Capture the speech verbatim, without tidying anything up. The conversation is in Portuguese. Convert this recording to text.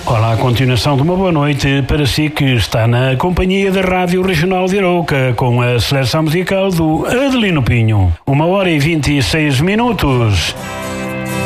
Olá, a continuação de uma boa noite para si que está na companhia da Rádio Regional de Arouca com a seleção musical do Adelino Pinho. Uma hora e vinte e seis minutos.